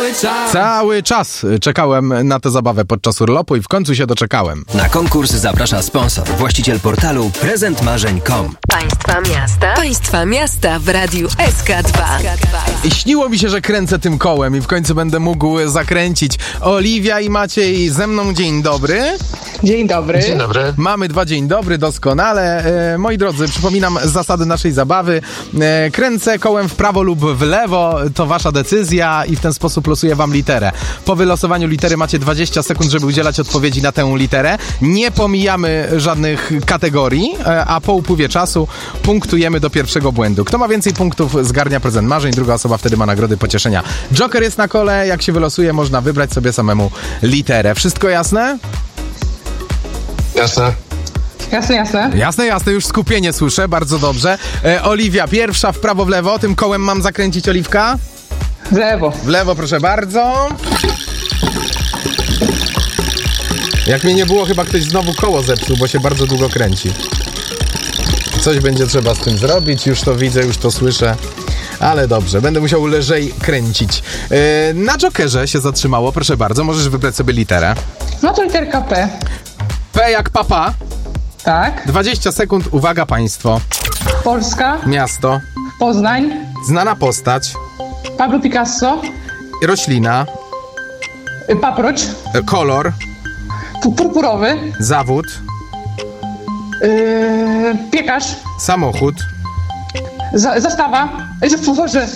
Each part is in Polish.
Cały czas czekałem na tę zabawę podczas urlopu i w końcu się doczekałem. Na konkurs zaprasza sponsor, właściciel portalu prezentmarzeń.com. Państwa miasta w Radiu SK2. I śniło mi się, że kręcę tym kołem i w końcu będę mógł zakręcić. Oliwia i Maciej ze mną, dzień dobry. Dzień dobry. Dzień dobry. Mamy dwa dzień dobry, doskonale. Moi drodzy, przypominam zasady naszej zabawy. Kręcę kołem w prawo lub w lewo, to wasza decyzja i w ten sposób losuję wam literę. Po wylosowaniu litery macie 20 sekund, żeby udzielać odpowiedzi na tę literę. Nie pomijamy żadnych kategorii, a po upływie czasu punktujemy do pierwszego błędu. Kto ma więcej punktów, zgarnia prezent marzeń, druga osoba wtedy ma nagrody pocieszenia. Joker jest na kole, jak się wylosuje, można wybrać sobie samemu literę. Wszystko jasne? Jasne. Jasne, już skupienie słyszę, bardzo dobrze. Oliwia, pierwsza w prawo, w lewo, tym kołem mam zakręcić, Oliwka? W lewo. W lewo, proszę bardzo. Jak mnie nie było, chyba ktoś znowu koło zepsuł, bo się bardzo długo kręci. Coś będzie trzeba z tym zrobić, już to widzę, już to słyszę. Ale dobrze, będę musiał lżej kręcić. Na Jokerze się zatrzymało, proszę bardzo, możesz wybrać sobie literę. No to literka P. P jak papa. Tak. 20 sekund, uwaga państwo. Polska. Miasto. Poznań. Znana postać. Pablo Picasso. Roślina. Paproć. Kolor. Purpurowy. Zawód. Piekarz. Samochód. Zastawa. Boże.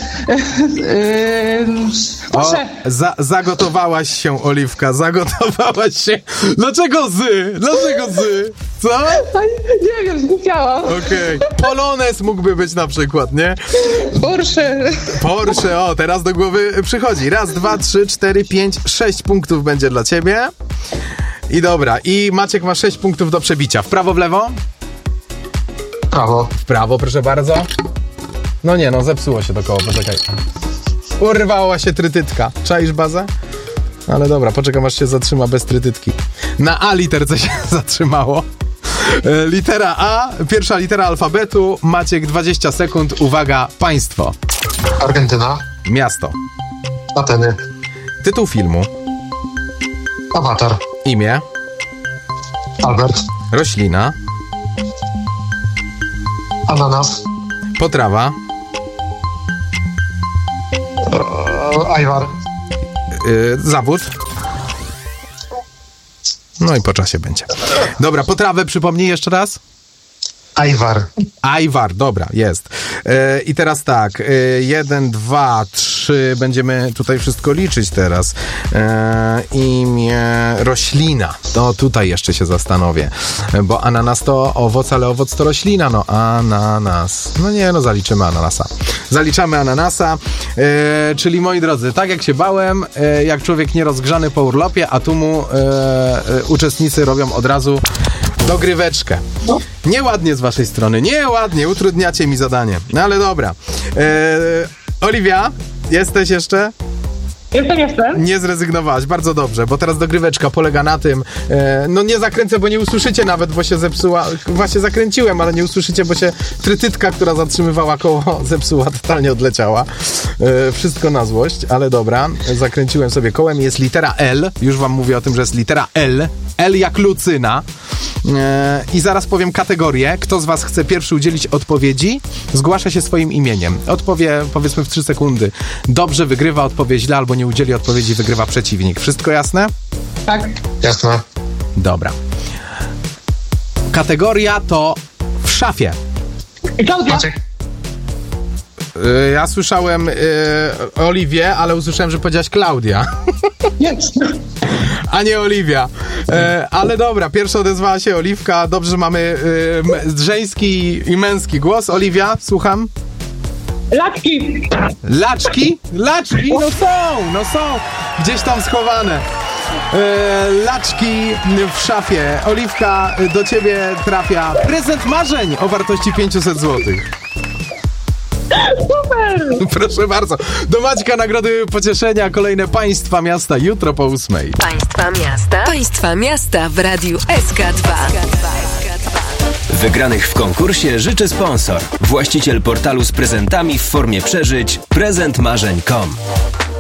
Proszę. Zagotowałaś się, Oliwka, zagotowałaś się. Dlaczego zy? Co? Nie wiem, zgłupiałam. Okej. Polonez mógłby być na przykład, nie? Porsche, o, teraz do głowy przychodzi. 1, 2, 3, 4, 5, 6 punktów będzie dla ciebie. I dobra, i Maciek ma 6 punktów do przebicia. W prawo, w lewo? Prawo. W prawo, proszę bardzo. No nie, zepsuło się to koło, poczekaj. Urwała się trytytka. Czaisz bazę? Ale dobra, poczekam aż się zatrzyma bez trytytki. Na A literce się zatrzymało. Litera A, pierwsza litera alfabetu. Maciek, 20 sekund. Uwaga, państwo. Argentyna. Miasto. Ateny. Tytuł filmu. Awatar. Imię. Albert. Roślina. Ananas. Potrawa. Ajwar. Zawód. No i po czasie będzie. Dobra, potrawę przypomnij jeszcze raz. Ajwar, dobra, jest. I teraz tak, 1, 2, 3, będziemy tutaj wszystko liczyć teraz. Imię, roślina, to tutaj jeszcze się zastanowię, bo ananas to owoc, ale owoc to roślina, ananas. Zaliczymy ananasa. Zaliczamy ananasa, czyli moi drodzy, tak jak się bałem, jak człowiek nierozgrzany po urlopie, a tu mu uczestnicy robią od razu dogryweczkę. Nieładnie z waszej strony, nieładnie, utrudniacie mi zadanie. No ale dobra. Oliwia, jesteś jeszcze? Jestem. Nie zrezygnowałaś, bardzo dobrze, bo teraz dogryweczka polega na tym, nie zakręcę, bo nie usłyszycie nawet, bo się zepsuła, właśnie zakręciłem, ale nie usłyszycie, bo się trytytka, która zatrzymywała koło, zepsuła, totalnie odleciała. Wszystko na złość, ale dobra, zakręciłem sobie kołem, jest litera L, już wam mówię o tym, że jest litera L jak Lucyna. I zaraz powiem kategorię. Kto z was chce pierwszy udzielić odpowiedzi, zgłasza się swoim imieniem. Odpowie, powiedzmy, w 3 sekundy. Dobrze, wygrywa, odpowie źle albo nie udzieli odpowiedzi, wygrywa przeciwnik. Wszystko jasne? Tak. Jasne. Dobra. Kategoria to w szafie. Klaudia. Maciek. Ja słyszałem Oliwię, ale usłyszałem, że powiedziałaś Klaudia. Jest. A nie Oliwia. Ale dobra, pierwsza odezwała się Oliwka. Dobrze, że mamy żeński i męski głos. Oliwia, słucham. Laczki? No są. Gdzieś tam schowane. Laczki w szafie. Oliwka, do ciebie trafia prezent marzeń o wartości 500 zł. Super! Proszę bardzo. Do Maćka nagrody pocieszenia. Kolejne Państwa Miasta jutro po 8:00. Państwa Miasta w Radiu SK2. Wygranych w konkursie życzy sponsor, właściciel portalu z prezentami w formie przeżyć prezentmarzeń.com.